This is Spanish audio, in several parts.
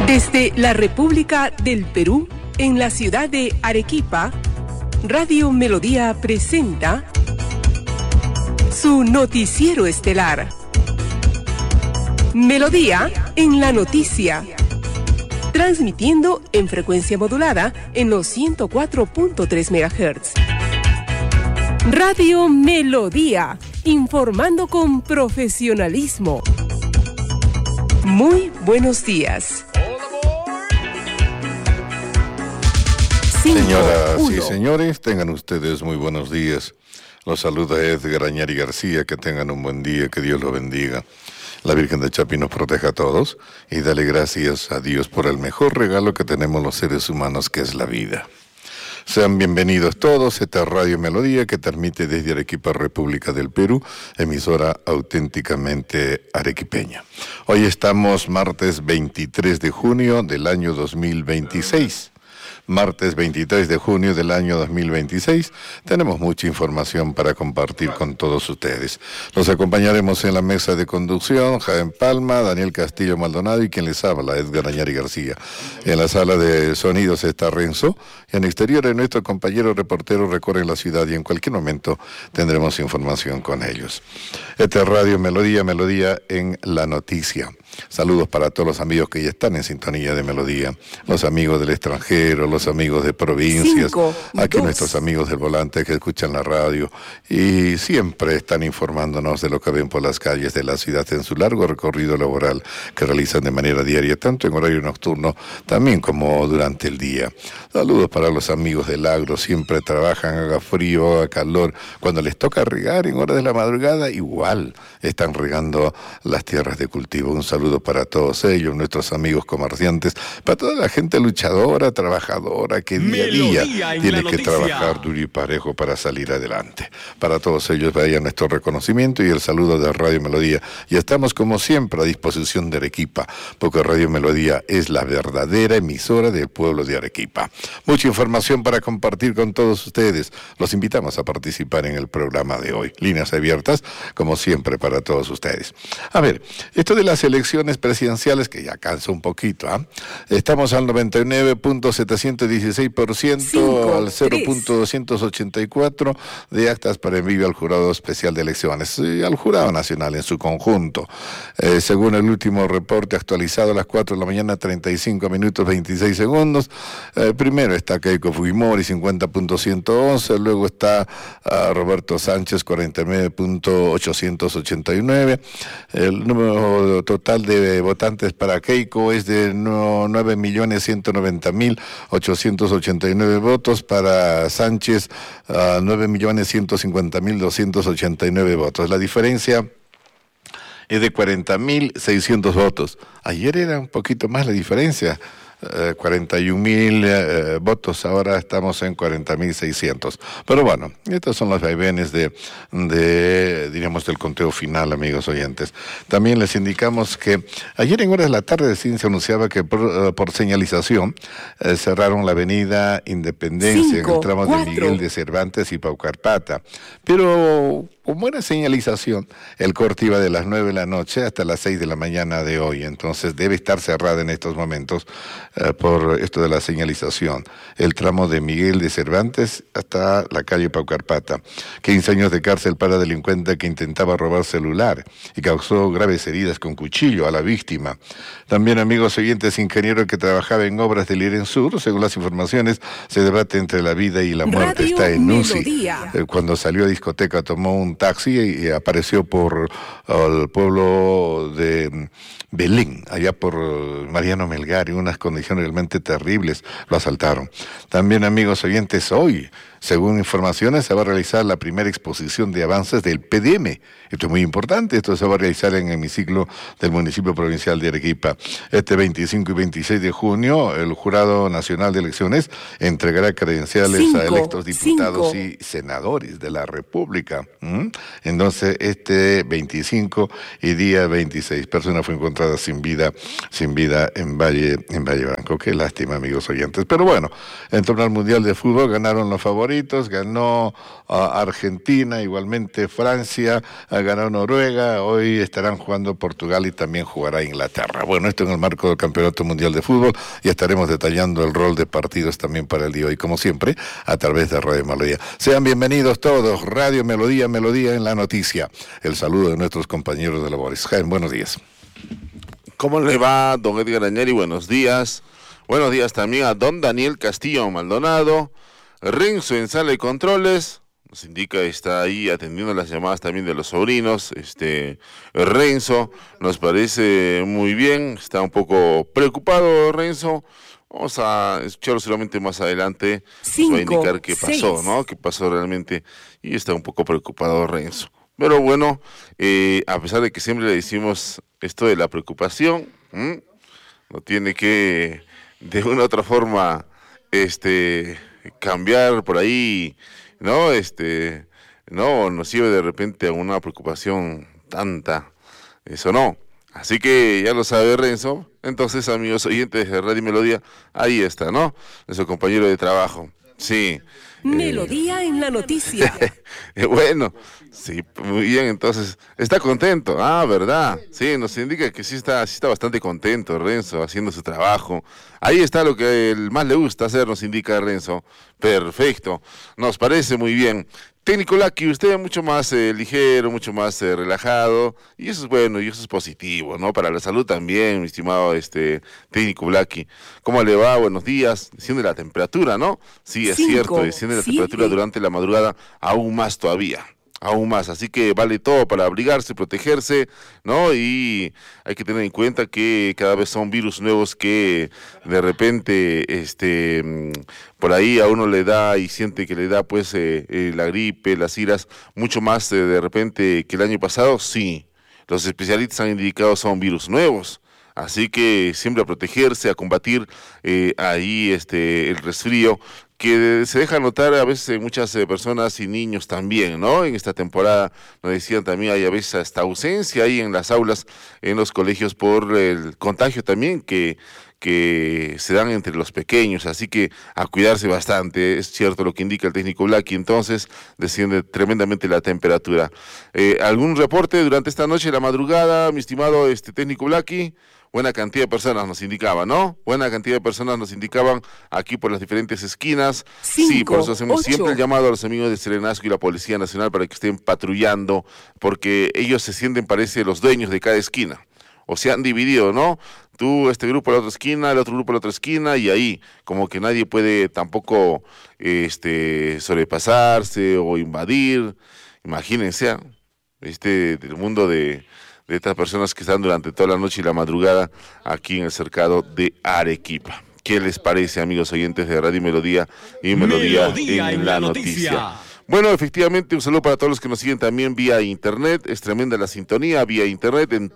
Desde la República del Perú, en la ciudad de Arequipa, Radio Melodía presenta su noticiero estelar. Melodía en la noticia. Transmitiendo en frecuencia modulada en los 104.3 MHz. Radio Melodía, informando con profesionalismo. Muy buenos días. Señoras y señores, tengan ustedes muy buenos días. Los saluda Edgar Añari García, que tengan un buen día, que Dios los bendiga. La Virgen de Chapí nos proteja a todos y dale gracias a Dios por el mejor regalo que tenemos los seres humanos, que es la vida. Sean bienvenidos todos, esta es Radio Melodía que transmite desde Arequipa, República del Perú, emisora auténticamente arequipeña. Hoy estamos martes 23 de junio del año 2026. Martes 23 de junio del año 2026, tenemos mucha información para compartir con todos ustedes. Los acompañaremos en la mesa de conducción, Jaén Palma, Daniel Castillo Maldonado y quien les habla, Edgar Añari García. En la sala de sonidos está Renzo, y en exteriores nuestros compañeros reporteros recorren la ciudad y en cualquier momento tendremos información con ellos. Esta es Radio Melodía, Melodía en la noticia. Saludos para todos los amigos que ya están en sintonía de Melodía, los amigos del extranjero, los amigos de provincias, aquí nuestros amigos del volante que escuchan la radio y siempre están informándonos de lo que ven por las calles de la ciudad en su largo recorrido laboral que realizan de manera diaria, tanto en horario nocturno también como durante el día. Saludos para los amigos del agro, siempre trabajan, haga frío, haga calor, cuando les toca regar en horas de la madrugada, igual están regando las tierras de cultivo. Un saludo para todos ellos, nuestros amigos comerciantes, para toda la gente luchadora, trabajadora, que día a día tiene que trabajar duro y parejo para salir adelante. Para todos ellos vaya nuestro reconocimiento y el saludo de Radio Melodía. Y estamos como siempre a disposición de Arequipa, porque Radio Melodía es la verdadera emisora del pueblo de Arequipa. Mucha información para compartir con todos ustedes. Los invitamos a participar en el programa de hoy. Líneas abiertas, como siempre, para todos ustedes. A ver, esto de las elecciones presidenciales, que ya cansa un poquito, ¿eh? Estamos al 99.716%, al 0.284 de actas para envío al Jurado Especial de Elecciones y al Jurado Nacional en su conjunto. Según el último reporte actualizado a las 4 de la mañana, 35 minutos 26 segundos. Primero está Keiko Fujimori, 50.111, luego está Roberto Sánchez, 49.889. El número total de votantes para Keiko es de 9.190.889 votos, para Sánchez 9.150.289 votos. La diferencia es de 40.600 votos. Ayer era un poquito más la diferencia. 41.000 votos, ahora estamos en 40.600. Pero bueno, estos son los vaivenes diríamos, del conteo final, amigos oyentes. También les indicamos que ayer en horas de la tarde se anunciaba que por señalización cerraron la avenida Independencia en el tramo de Miguel de Cervantes y Paucarpata. Pero como era señalización, el corte iba de las 9 de la noche hasta las 6 de la mañana de hoy, entonces debe estar cerrada en estos momentos por esto de la señalización. El tramo de Miguel de Cervantes hasta la calle Paucarpata. 15 años de cárcel para delincuente que intentaba robar celular y causó graves heridas con cuchillo a la víctima. También, amigos oyentes, ingeniero que trabajaba en obras del Irén Sur, según las informaciones, se debate entre la vida y la muerte. Radio está en UCI. Cuando salió a discoteca tomó un taxi y apareció por el pueblo de Belén, allá por Mariano Melgar, en unas condiciones realmente terribles, lo asaltaron. También, amigos oyentes, hoy, según informaciones, se va a realizar la primera exposición de avances del PDM. Esto es muy importante, esto se va a realizar en el hemiciclo del municipio provincial de Arequipa. Este 25 y 26 de junio, el Jurado Nacional de Elecciones entregará credenciales a electos diputados y senadores de la República. Entonces, este 25 y día 26, persona fue encontrada sin vida en Valle Blanco. Qué lástima, amigos oyentes. Pero bueno, en torno al Mundial de Fútbol ganaron los favoritos. favoritos, ganó Argentina, igualmente Francia, ganó Noruega, hoy estarán jugando Portugal y también jugará Inglaterra. Bueno, esto en el marco del Campeonato Mundial de Fútbol, y estaremos detallando el rol de partidos también para el día de hoy, como siempre, a través de Radio Melodía. Sean bienvenidos todos, Radio Melodía, Melodía en la noticia. El saludo de nuestros compañeros de labores. Jaime, buenos días. ¿Cómo le va, don Edgar Añari? Buenos días. Buenos días también a don Daniel Castillo Maldonado. Renzo en sala de controles, nos indica está ahí atendiendo las llamadas también de los sobrinos. Renzo, nos parece muy bien, está un poco preocupado Renzo. Vamos a escucharlo seguramente más adelante. Nos va a indicar qué pasó, ¿no? Qué pasó realmente. Y está un poco preocupado Renzo. Pero bueno, a pesar de que siempre le decimos esto de la preocupación, no tiene que de una u otra forma cambiar por ahí, ¿no? No nos lleve de repente a una preocupación tanta, eso no. Así que ya lo sabe Renzo. Entonces, amigos oyentes de Radio Melodía, ahí está, ¿no? Nuestro compañero de trabajo. Sí. Melodía en la noticia. Bueno, sí, muy bien, entonces, está contento, ¿verdad? Sí, nos indica que sí está bastante contento Renzo haciendo su trabajo. Ahí está lo que él más le gusta hacer, nos indica Renzo. Perfecto, nos parece muy bien. Técnico Lucky, usted es mucho más ligero, mucho más relajado, y eso es bueno, y eso es positivo, ¿no? Para la salud también, mi estimado técnico Lucky. ¿Cómo le va? Buenos días. Desciende la temperatura, ¿no? Sí, es cierto, desciende la temperatura durante la madrugada, aún más todavía. Aún más, así que vale todo para abrigarse, protegerse, ¿no? Y hay que tener en cuenta que cada vez son virus nuevos que de repente, por ahí a uno le da y siente que le da pues la gripe, las iras, mucho más de repente que el año pasado. Sí, los especialistas han indicado son virus nuevos. Así que siempre a protegerse, a combatir ahí el resfrío, que se deja notar a veces en muchas personas y niños también, ¿no? En esta temporada, nos decían también, hay a veces hasta ausencia ahí en las aulas, en los colegios, por el contagio también que se dan entre los pequeños, así que a cuidarse bastante. Es cierto lo que indica el técnico Lucky, entonces desciende tremendamente la temperatura. ¿Algún reporte durante esta noche, la madrugada, mi estimado técnico Lucky? Buena cantidad de personas nos indicaban, ¿no? Buena cantidad de personas nos indicaban aquí por las diferentes esquinas. Sí, por eso hacemos siempre el llamado a los amigos de Serenazgo y la Policía Nacional para que estén patrullando, porque ellos se sienten, parece, los dueños de cada esquina. O se han dividido, ¿no? Tú, este grupo a la otra esquina, el otro grupo a la otra esquina, y ahí como que nadie puede tampoco sobrepasarse o invadir. Imagínense, del mundo de estas personas que están durante toda la noche y la madrugada aquí en el cercado de Arequipa. ¿Qué les parece, amigos oyentes de Radio Melodía y Melodía en la noticia? Bueno, efectivamente, un saludo para todos los que nos siguen también vía internet. Es tremenda la sintonía vía internet en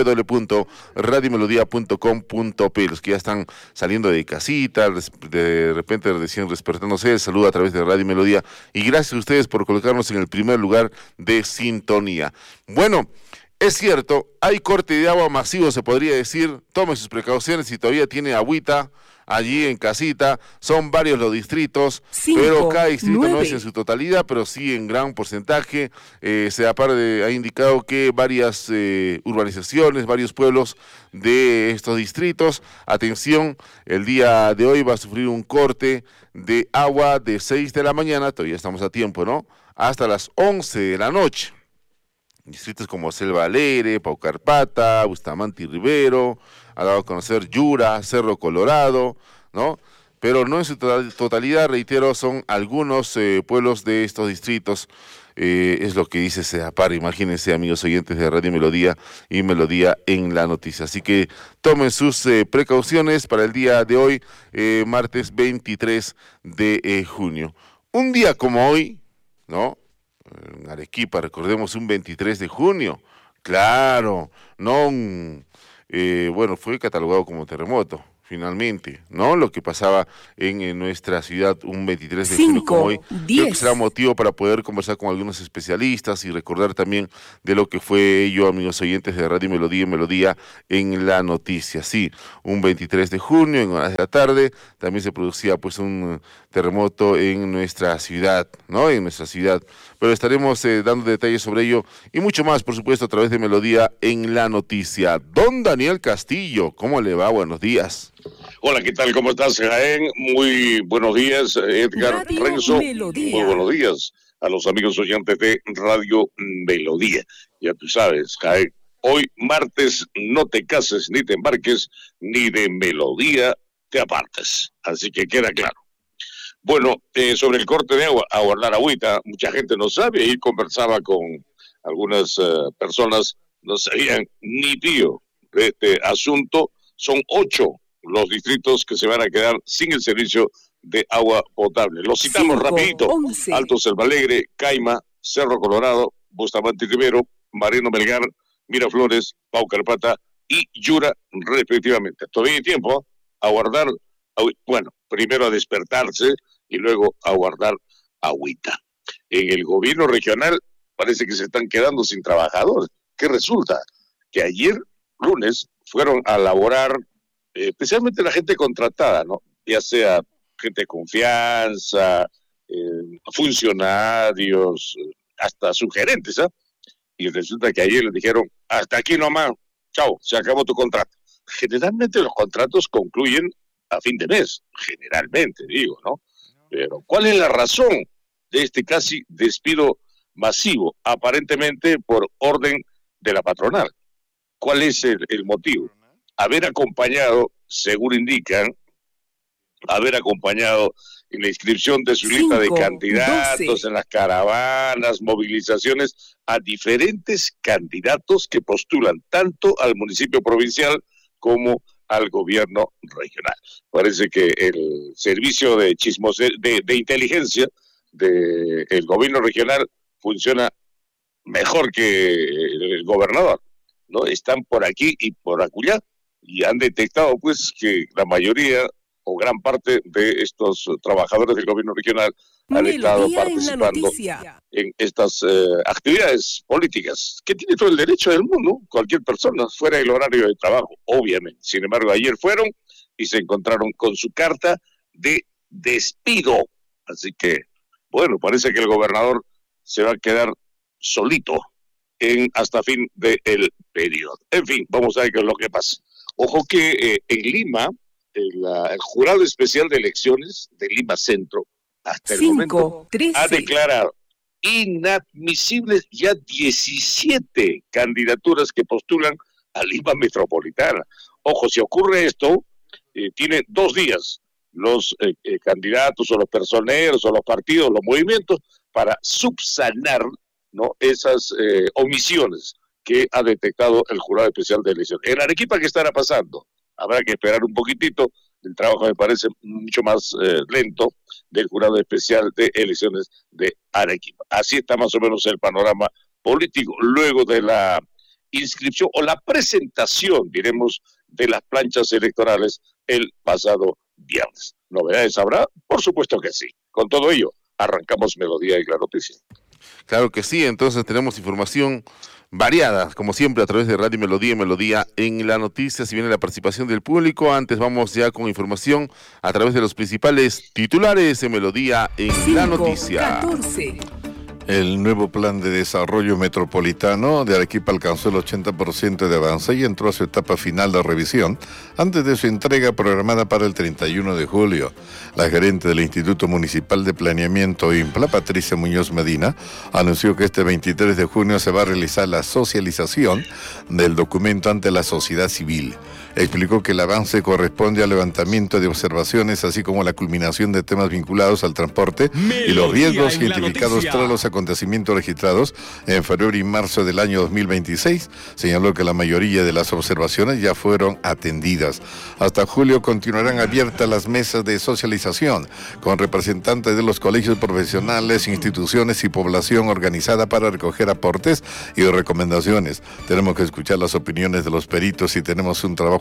www.radiomelodía.com.p. Los que ya están saliendo de casita, de repente recién despertándose, saludo a través de Radio Melodía. Y gracias a ustedes por colocarnos en el primer lugar de sintonía. Bueno, es cierto, hay corte de agua masivo, se podría decir. Tome sus precauciones si todavía tiene agüita allí en casita. Son varios los distritos, pero cada distrito no es en su totalidad, pero sí en gran porcentaje. Ha indicado que varias urbanizaciones, varios pueblos de estos distritos, atención, el día de hoy va a sufrir un corte de agua de 6 de la mañana, todavía estamos a tiempo, ¿no?, hasta las 11 de la noche. Distritos como Selva Alegre, Paucarpata, Bustamante y Rivero, ha dado a conocer Yura, Cerro Colorado, ¿no? Pero no en su totalidad, reitero, son algunos pueblos de estos distritos, es lo que dice CEAPAR. Imagínense, amigos oyentes de Radio Melodía y Melodía en la noticia. Así que tomen sus precauciones para el día de hoy, martes 23 de junio. Un día como hoy, ¿no?, en Arequipa, recordemos, un 23 de junio, claro, no fue catalogado como terremoto, finalmente, ¿no? Lo que pasaba en nuestra ciudad un 23 de junio como hoy. 10. Creo que será motivo para poder conversar con algunos especialistas y recordar también de lo que fue ello, amigos oyentes de Radio Melodía y Melodía en la noticia. Sí, un 23 de junio, en horas de la tarde, también se producía pues un terremoto en nuestra ciudad, ¿no? En nuestra ciudad. Pero estaremos dando detalles sobre ello y mucho más, por supuesto, a través de Melodía en la noticia. Don Daniel Castillo, ¿cómo le va? Buenos días. Hola, ¿qué tal? ¿Cómo estás, Jaén? Muy buenos días, Edgar, Radio Renzo. Melodía. Muy buenos días a los amigos oyentes de Radio Melodía. Ya tú sabes, Jaén, hoy martes no te cases ni te embarques, ni de Melodía te apartes. Así que queda claro. Bueno, sobre el corte de agua, a guardar agüita, mucha gente no sabe, y conversaba con algunas personas, no sabían ni pío de este asunto. Son 8 los distritos que se van a quedar sin el servicio de agua potable. Los citamos 5, rapidito. 11. Alto Selva Alegre, Caima, Cerro Colorado, Bustamante y Rivero, Mariano Melgar, Miraflores, Pau Carpata y Yura, respectivamente. Todavía hay tiempo a guardar, bueno, primero a despertarse y luego a guardar agüita. En el gobierno regional parece que se están quedando sin trabajadores. ¿Qué resulta? Que ayer, lunes, fueron a laborar, especialmente la gente contratada, ¿no? Ya sea gente de confianza, funcionarios, hasta sugerentes, ¿ah? Y resulta que ayer les dijeron, hasta aquí nomás, chao, se acabó tu contrato. Generalmente los contratos concluyen a fin de mes, generalmente digo, ¿no? Pero ¿cuál es la razón de este casi despido masivo? Aparentemente por orden de la patronal. ¿Cuál es el motivo? Haber acompañado, según indican, haber acompañado en la inscripción de su lista de 5, candidatos, 12. en las caravanas, movilizaciones, a diferentes candidatos que postulan tanto al municipio provincial como al gobierno regional. Parece que el servicio de de inteligencia del gobierno regional funciona mejor que el gobernador, ¿no? Están por aquí y por acullá y han detectado pues que la mayoría o gran parte de estos trabajadores del gobierno regional han estado Melodía en la participando noticia. en estas actividades políticas, que tiene todo el derecho del mundo, cualquier persona, fuera del horario de trabajo, obviamente. Sin embargo, ayer fueron y se encontraron con su carta de despido. Así que, bueno, parece que el gobernador se va a quedar solito hasta fin del periodo. En fin, vamos a ver qué es lo que pasa. Ojo que en Lima, el Jurado Especial de Elecciones de Lima Centro, hasta el 5, momento, 13. ha declarado inadmisibles ya 17 candidaturas que postulan a Lima Metropolitana. Ojo, si ocurre esto, tienen 2 días los candidatos o los personeros o los partidos, los movimientos, para subsanar, ¿no?, esas omisiones que ha detectado el Jurado Especial de Elecciones. En Arequipa, ¿qué estará pasando? Habrá que esperar un poquitito. El trabajo me parece mucho más lento del Jurado Especial de Elecciones de Arequipa. Así está más o menos el panorama político luego de la inscripción o la presentación, diremos, de las planchas electorales el pasado viernes. ¿Novedades habrá? Por supuesto que sí. Con todo ello, arrancamos Melodía y la noticia. Claro que sí, entonces tenemos información variada, como siempre, a través de Radio Melodía y Melodía en la noticia. Si viene la participación del público, antes vamos ya con información a través de los principales titulares de Melodía en 5, la noticia. 14. El nuevo plan de desarrollo metropolitano de Arequipa alcanzó el 80% de avance y entró a su etapa final de revisión antes de su entrega programada para el 31 de julio. La gerente del Instituto Municipal de Planeamiento IMPLA, Patricia Muñoz Medina, anunció que este 23 de junio se va a realizar la socialización del documento ante la sociedad civil. Explicó que el avance corresponde al levantamiento de observaciones, así como la culminación de temas vinculados al transporte y los riesgos identificados tras los acontecimientos registrados en febrero y marzo del año 2026. Señaló que la mayoría de las observaciones ya fueron atendidas. Hasta julio continuarán abiertas las mesas de socialización con representantes de los colegios profesionales, instituciones y población organizada para recoger aportes y recomendaciones. Tenemos que escuchar las opiniones de los peritos y tenemos un trabajo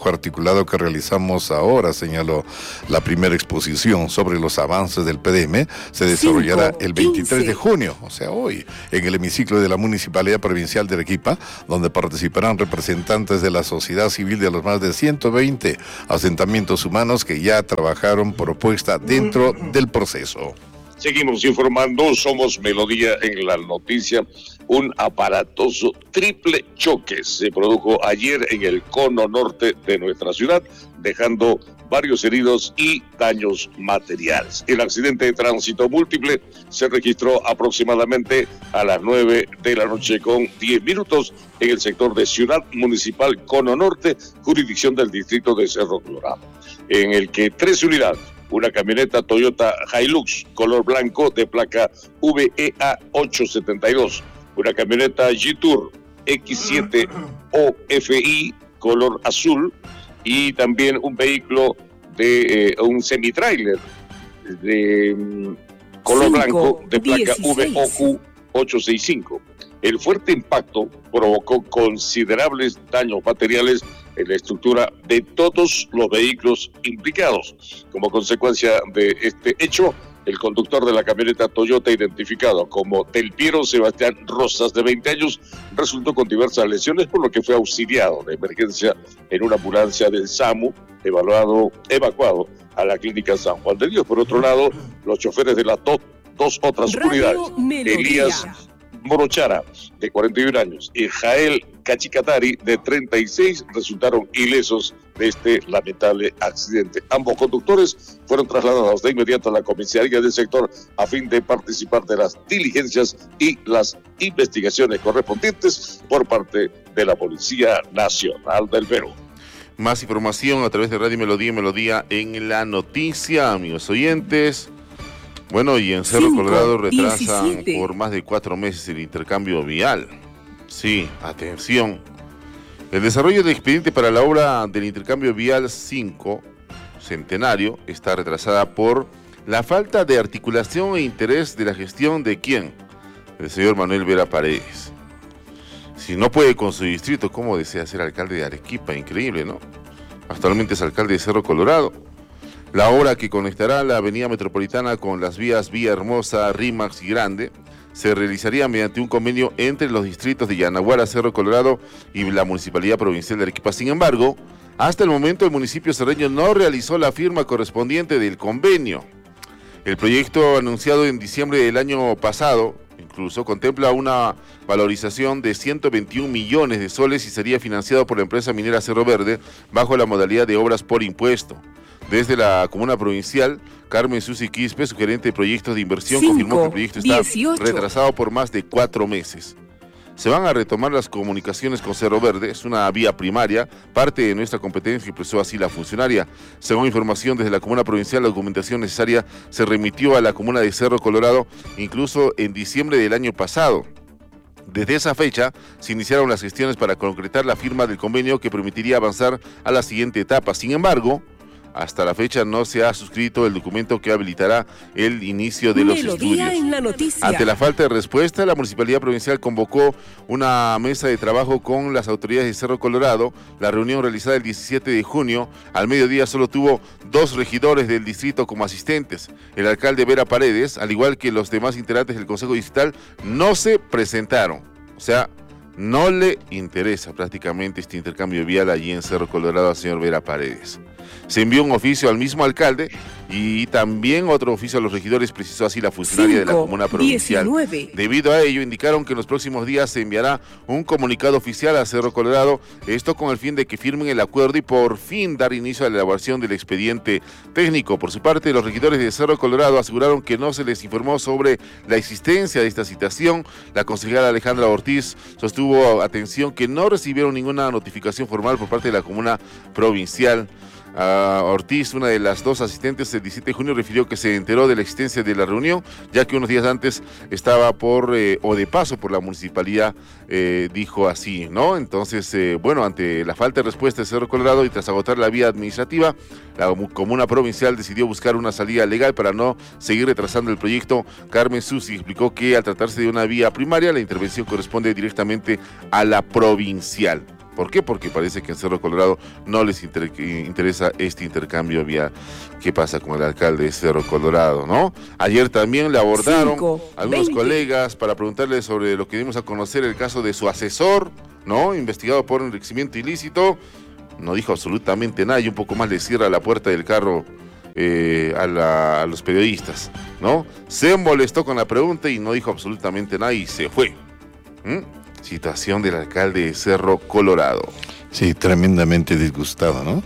trabajo articulado que realizamos ahora, señaló. La primera exposición sobre los avances del PDM se desarrollará el 23 de junio, o sea, hoy, en el hemiciclo de la Municipalidad Provincial de Arequipa, donde participarán representantes de la sociedad civil de los más de 120 asentamientos humanos que ya trabajaron propuesta dentro del proceso. Seguimos informando, somos Melodía en la noticia. Un aparatoso triple choque se produjo ayer en el cono norte de nuestra ciudad, dejando varios heridos y daños materiales. El accidente de tránsito múltiple se registró aproximadamente a las 9 de la noche con 10 minutos en el sector de Ciudad Municipal Cono Norte, jurisdicción del distrito de Cerro Colorado, en el que 13 unidades, una camioneta Toyota Hilux color blanco de placa VEA 872, una camioneta G-Tour X7 OFI color azul y también un vehículo de un semi-trailer de color blanco de placa VOQ 865. El fuerte impacto provocó considerables daños materiales en la estructura de todos los vehículos implicados. Como consecuencia de este hecho, el conductor de la camioneta Toyota, identificado como Del Piero Sebastián Rosas, de 20 años, resultó con diversas lesiones, por lo que fue auxiliado de emergencia en una ambulancia del SAMU, evacuado a la clínica San Juan de Dios. Por otro lado, los choferes de las dos otras unidades, Elías Morochara, de 41 años, y Jael Cachicatari, de 36, resultaron ilesos de este lamentable accidente. Ambos conductores fueron trasladados de inmediato a la comisaría del sector a fin de participar de las diligencias y las investigaciones correspondientes por parte de la Policía Nacional del Perú. Más información a través de Radio Melodía, Melodía en la noticia, amigos oyentes. Bueno, y en Cerro Colorado retrasan por más de 4 meses el intercambio vial. Sí, atención. El desarrollo del expediente para la obra del intercambio vial 5 Centenario está retrasada por la falta de articulación e interés de la gestión de ¿quién? El señor Manuel Vera Paredes. Si no puede con su distrito, ¿cómo desea ser alcalde de Arequipa? Increíble, ¿no? Actualmente es alcalde de Cerro Colorado. La obra que conectará la avenida metropolitana con las vías Vía Hermosa, Rímax y Grande se realizaría mediante un convenio entre los distritos de Yanaguara, Cerro Colorado y la Municipalidad Provincial de Arequipa. Sin embargo, hasta el momento el municipio cerreño no realizó la firma correspondiente del convenio. El proyecto anunciado en diciembre del año pasado incluso contempla una valorización de 121 millones de soles y sería financiado por la empresa minera Cerro Verde bajo la modalidad de obras por impuesto. Desde la comuna provincial, Carmen Susi Quispe, su gerente de proyectos de inversión, confirmó que el proyecto está retrasado por más de 4 meses. Se van a retomar las comunicaciones con Cerro Verde, es una vía primaria, parte de nuestra competencia, expresó así la funcionaria. Según información desde la comuna provincial, la documentación necesaria se remitió a la comuna de Cerro Colorado, incluso en diciembre del año pasado. Desde esa fecha se iniciaron las gestiones para concretar la firma del convenio que permitiría avanzar a la siguiente etapa. Sin embargo, hasta la fecha no se ha suscrito el documento que habilitará el inicio de los estudios. Ante la falta de respuesta, la Municipalidad Provincial convocó una mesa de trabajo con las autoridades de Cerro Colorado. La reunión realizada el 17 de junio, al mediodía, solo tuvo 2 regidores del distrito como asistentes. El alcalde Vera Paredes, al igual que los demás integrantes del Consejo Distrital, no se presentaron. O sea, no le interesa prácticamente este intercambio vial allí en Cerro Colorado al señor Vera Paredes. Se envió un oficio al mismo alcalde y también otro oficio a los regidores, precisó así la funcionaria de la comuna provincial. 19. Debido a ello, indicaron que en los próximos días se enviará un comunicado oficial a Cerro Colorado, esto con el fin de que firmen el acuerdo y por fin dar inicio a la elaboración del expediente técnico. Por su parte, los regidores de Cerro Colorado aseguraron que no se les informó sobre la existencia de esta citación. La concejala Alejandra Ortiz sostuvo, atención, que no recibieron ninguna notificación formal por parte de la comuna provincial. Ortiz, una de las 2 asistentes, el 17 de junio refirió que se enteró de la existencia de la reunión, ya que unos días antes estaba o de paso por la municipalidad, dijo así, ¿no? Entonces, bueno, ante la falta de respuesta de Cerro Colorado y tras agotar la vía administrativa, la comuna provincial decidió buscar una salida legal para no seguir retrasando el proyecto. Carmen Susi explicó que al tratarse de una vía primaria, la intervención corresponde directamente a la provincial. ¿Por qué? Porque parece que en Cerro Colorado no les interesa este intercambio vial. ¿Qué pasa con el alcalde de Cerro Colorado, no? Ayer también le abordaron algunos colegas para preguntarle sobre lo que dimos a conocer el caso de su asesor, ¿no? Investigado por enriquecimiento ilícito. No dijo absolutamente nada y un poco más le cierra la puerta del carro a los periodistas, ¿no? Se molestó con la pregunta y no dijo absolutamente nada y se fue. Situación del alcalde de Cerro Colorado. Sí, tremendamente disgustado, ¿no?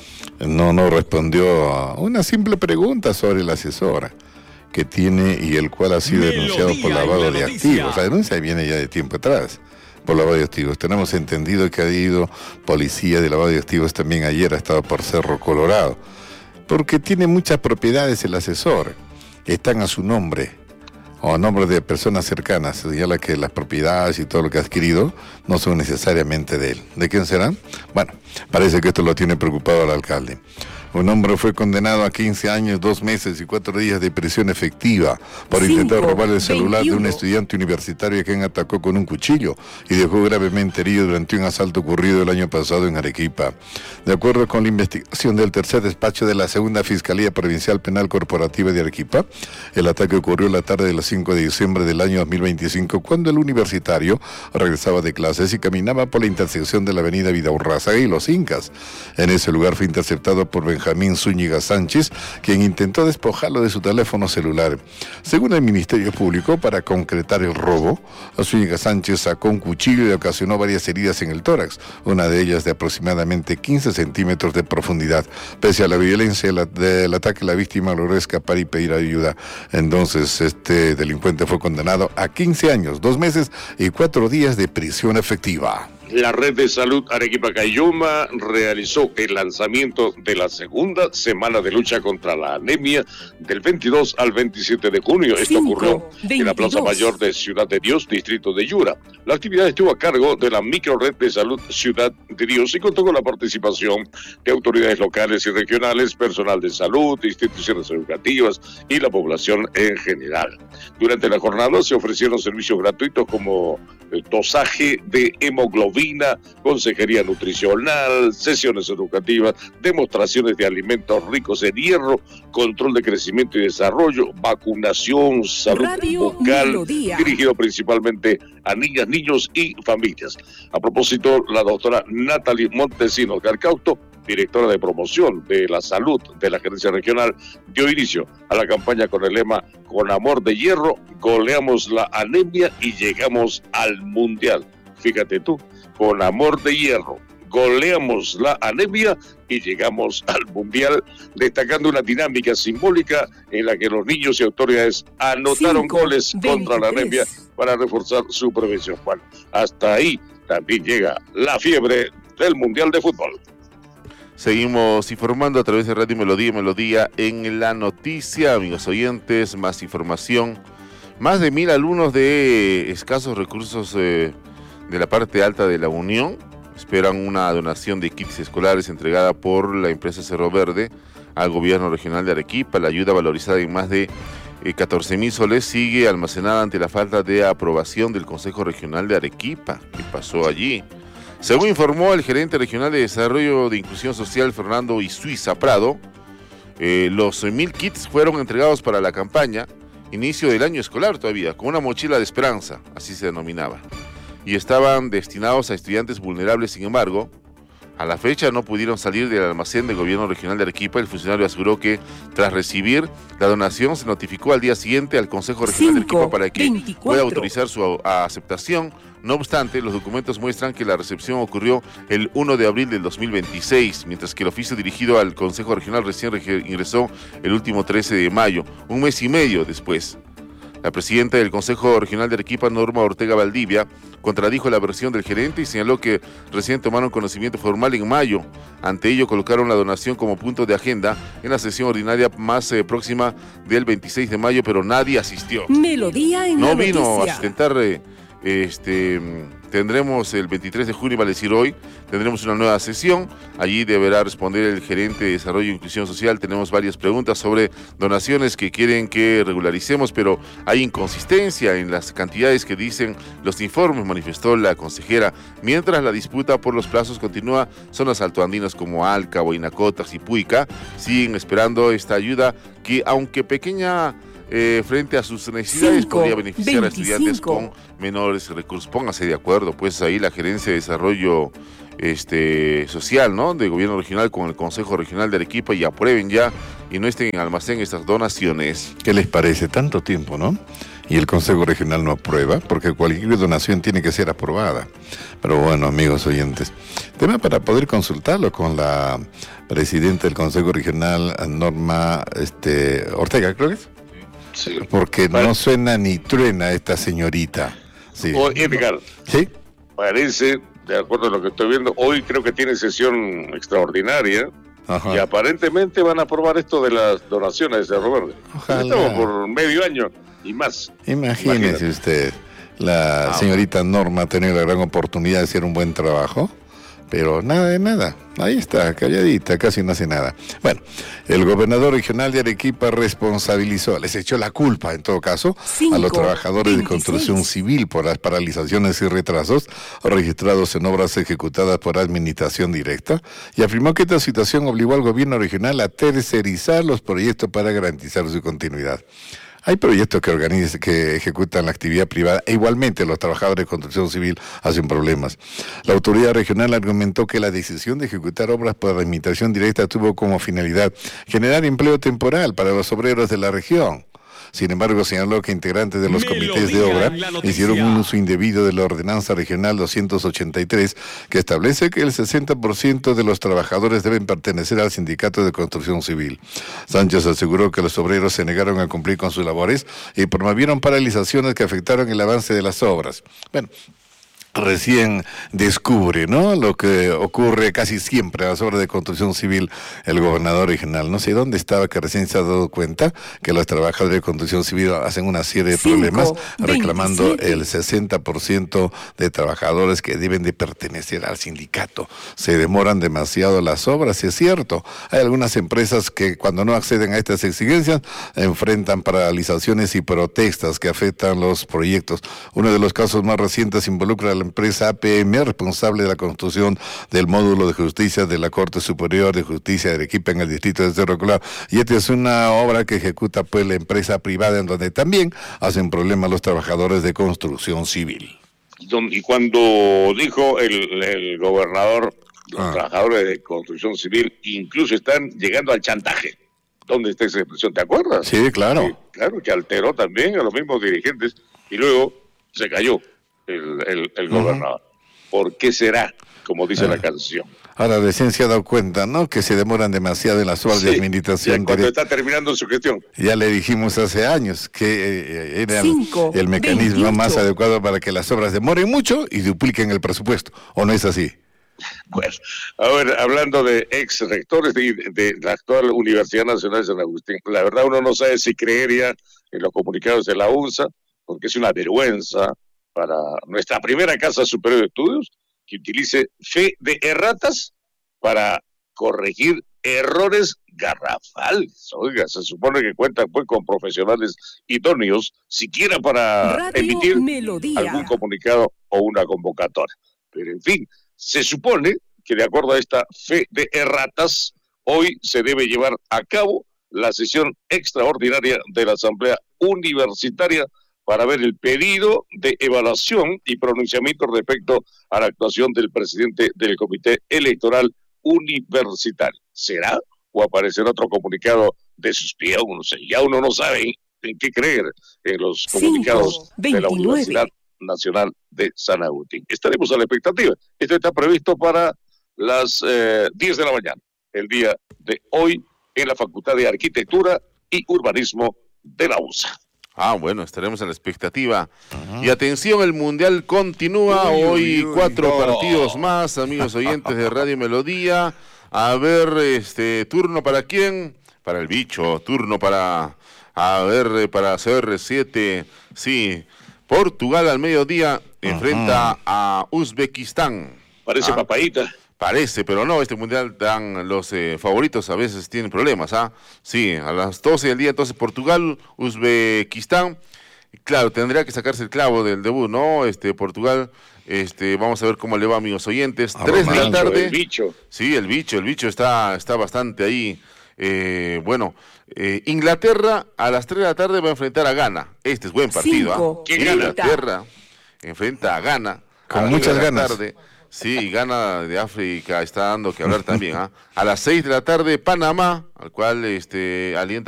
No respondió a una simple pregunta sobre la asesora que tiene y el cual ha sido denunciado por lavado de activos. La denuncia viene ya de tiempo atrás por lavado de activos. Tenemos entendido que ha ido policía de lavado de activos también ayer, ha estado por Cerro Colorado, porque tiene muchas propiedades el asesor, están a su nombre o a nombre de personas cercanas. Señala que las propiedades y todo lo que ha adquirido no son necesariamente de él. ¿De quién será? Bueno, parece que esto lo tiene preocupado al alcalde. Un hombre fue condenado a 15 años, 2 meses y 4 días de prisión efectiva por intentar robar el celular de un estudiante universitario a quien atacó con un cuchillo y dejó gravemente herido durante un asalto ocurrido el año pasado en Arequipa. De acuerdo con la investigación del tercer despacho de la Segunda Fiscalía Provincial Penal Corporativa de Arequipa, el ataque ocurrió la tarde del 5 de diciembre del año 2025 cuando el universitario regresaba de clases y caminaba por la intersección de la avenida Vidaurrázaga y Los Incas. En ese lugar fue interceptado por Benjamín Zúñiga Sánchez, quien intentó despojarlo de su teléfono celular. Según el Ministerio Público, para concretar el robo, Zúñiga Sánchez sacó un cuchillo y ocasionó varias heridas en el tórax, una de ellas de aproximadamente 15 centímetros de profundidad. Pese a la violencia del ataque, la víctima logró escapar y pedir ayuda. Entonces, este delincuente fue condenado a 15 años, 2 meses y 4 días de prisión efectiva. La Red de Salud Arequipa-Caylloma realizó el lanzamiento de la segunda semana de lucha contra la anemia del 22 al 27 de junio. Esto ocurrió en la Plaza Mayor de Ciudad de Dios, distrito de Yura. La actividad estuvo a cargo de la Microred de Salud Ciudad de Dios y contó con la participación de autoridades locales y regionales, personal de salud, instituciones educativas y la población en general. Durante la jornada se ofrecieron servicios gratuitos como el dosaje de hemoglobina, consejería nutricional, sesiones educativas, demostraciones de alimentos ricos en hierro, control de crecimiento y desarrollo, vacunación, salud bucal, dirigido principalmente a niñas, niños y familias. A propósito, la doctora Natalie Montesinos Garcauto, directora de promoción de la salud de la Gerencia Regional, dio inicio a la campaña con el lema "Con amor de hierro, goleamos la anemia y llegamos al Mundial". Fíjate tú, con amor de hierro, goleamos la anemia y llegamos al Mundial, destacando una dinámica simbólica en la que los niños y autoridades anotaron goles contra la anemia para reforzar su prevención. Bueno, hasta ahí también llega la fiebre del Mundial de Fútbol. Seguimos informando a través de Radio Melodía y Melodía en la noticia. Amigos oyentes, más información. Más de 1.000 alumnos de escasos recursos de la parte alta de la Unión esperan una donación de kits escolares entregada por la empresa Cerro Verde al gobierno regional de Arequipa. La ayuda, valorizada en más de 14.000 soles, sigue almacenada ante la falta de aprobación del Consejo Regional de Arequipa. ¿Qué pasó allí? Según informó el gerente regional de Desarrollo de Inclusión Social, Fernando Isuiza Prado, los 1.000 kits fueron entregados para la campaña, inicio del año escolar todavía, con una mochila de esperanza, así se denominaba, y estaban destinados a estudiantes vulnerables. Sin embargo, a la fecha no pudieron salir del almacén del gobierno regional de Arequipa. El funcionario aseguró que tras recibir la donación se notificó al día siguiente al Consejo Regional de Arequipa para que pueda autorizar su aceptación. No obstante, los documentos muestran que la recepción ocurrió el 1 de abril del 2026, mientras que el oficio dirigido al Consejo Regional recién ingresó el último 13 de mayo, un mes y medio después. La presidenta del Consejo Regional de Arequipa, Norma Ortega Valdivia, contradijo la versión del gerente y señaló que recién tomaron conocimiento formal en mayo. Ante ello, colocaron la donación como punto de agenda en la sesión ordinaria más próxima del 26 de mayo, pero nadie asistió. Melodía en no la vino noticia. a sustentar tendremos el 23 de junio, vale decir hoy, tendremos una nueva sesión. Allí deberá responder el gerente de Desarrollo e Inclusión Social. Tenemos varias preguntas sobre donaciones que quieren que regularicemos, pero hay inconsistencia en las cantidades que dicen los informes, manifestó la consejera. Mientras la disputa por los plazos continúa, zonas altoandinas como Alca, Huaynacotas y Puica siguen esperando esta ayuda que, aunque pequeña, frente a sus necesidades, podría beneficiar a estudiantes con menores recursos. Póngase de acuerdo, pues ahí la Gerencia de Desarrollo Social, ¿no?, de Gobierno Regional con el Consejo Regional de Arequipa, y aprueben ya y no estén en almacén estas donaciones. ¿Qué les parece? Tanto tiempo, ¿no? Y el Consejo Regional no aprueba, porque cualquier donación tiene que ser aprobada. Pero bueno, amigos oyentes, tema para poder consultarlo con la presidenta del Consejo Regional, Norma Ortega, creo que es. Sí. Porque no suena ni truena esta señorita. Sí. Edgar, ¿Sí? parece, de acuerdo a lo que estoy viendo, hoy creo que tiene sesión extraordinaria. Ajá. Y aparentemente van a aprobar esto de las donaciones de Roberto. Ojalá. Estamos por medio año y más. Imagínese usted, la señorita Norma tener la gran oportunidad de hacer un buen trabajo, pero nada de nada. Ahí está, calladita, casi no hace nada. Bueno, el gobernador regional de Arequipa responsabilizó, les echó la culpa, en todo caso, a los trabajadores de construcción civil por las paralizaciones y retrasos registrados en obras ejecutadas por administración directa, y afirmó que esta situación obligó al gobierno regional a tercerizar los proyectos para garantizar su continuidad. Hay proyectos que ejecutan la actividad privada e igualmente los trabajadores de construcción civil hacen problemas. La autoridad regional argumentó que la decisión de ejecutar obras por administración directa tuvo como finalidad generar empleo temporal para los obreros de la región. Sin embargo, señaló que integrantes de los comités de obra hicieron un uso indebido de la Ordenanza Regional 283, que establece que el 60% de los trabajadores deben pertenecer al Sindicato de Construcción Civil. Sánchez aseguró que los obreros se negaron a cumplir con sus labores y promovieron paralizaciones que afectaron el avance de las obras. Bueno, recién descubre, ¿no?, lo que ocurre casi siempre a las obras de construcción civil el gobernador regional. No sé dónde estaba, que recién se ha dado cuenta que los trabajadores de construcción civil hacen una serie de problemas reclamando el 60% de trabajadores que deben de pertenecer al sindicato. Se demoran demasiado las obras, y es cierto. Hay algunas empresas que cuando no acceden a estas exigencias enfrentan paralizaciones y protestas que afectan los proyectos. Uno de los casos más recientes involucra a la empresa APM, responsable de la construcción del módulo de justicia de la Corte Superior de Justicia de Arequipa en el distrito de Cerro Colorado. Y esta es una obra que ejecuta pues la empresa privada, en donde también hacen problemas los trabajadores de construcción civil. Y cuando dijo el gobernador, los trabajadores de construcción civil incluso están llegando al chantaje. ¿Dónde está esa expresión? ¿Te acuerdas? Sí, claro. Sí, claro, que alteró también a los mismos dirigentes y luego se cayó el gobernador. ¿Por qué será? Como dice la canción. Ahora recién se ha dado cuenta, ¿no?, que se demoran demasiado en las obras de administración. Cuando está terminando su gestión. Ya le dijimos hace años que era el mecanismo más adecuado para que las obras demoren mucho y dupliquen el presupuesto. ¿O no es así? Bueno, a ver, hablando de ex rectores de la actual Universidad Nacional de San Agustín, la verdad uno no sabe si creer ya en los comunicados de la UNSA, porque es una vergüenza para nuestra primera Casa Superior de Estudios que utilice fe de erratas para corregir errores garrafales. Oiga, se supone que cuentan pues con profesionales idóneos, siquiera para emitir algún comunicado o una convocatoria. Pero en fin, se supone que de acuerdo a esta fe de erratas, hoy se debe llevar a cabo la sesión extraordinaria de la Asamblea Universitaria para ver el pedido de evaluación y pronunciamiento respecto a la actuación del presidente del Comité Electoral Universitario. ¿Será o aparecerá otro comunicado de suspión? No sé, ya uno no sabe en qué creer en los comunicados de la Universidad Nacional de San Agustín. Estaremos a la expectativa. Esto está previsto para las 10 de la mañana, el día de hoy, en la Facultad de Arquitectura y Urbanismo de la UNSA. Bueno, estaremos a la expectativa. Y atención, el Mundial continúa. Hoy 4 partidos más, amigos oyentes de Radio Melodía. A ver, turno para quién, para el bicho, turno para, para CR7, sí, Portugal al mediodía enfrenta a Uzbekistán. Parece papadita. Parece, pero no, este mundial dan los favoritos, a veces tienen problemas, ¿ah? Sí, a las 12 del día, entonces Portugal, Uzbekistán. Claro, tendría que sacarse el clavo del debut, ¿no? Portugal, vamos a ver cómo le va, amigos oyentes. 3 de la tarde. El bicho. Sí, el bicho está bastante ahí. Inglaterra a las 3 de la tarde va a enfrentar a Ghana. Este es buen partido, ¿ah? ¿Quién gana? Inglaterra enfrenta a Ghana. Con muchas ganas. Tarde. Sí, Ghana de África está dando que hablar también, ¿ah? A las 6 de la tarde, Panamá, al cual alienta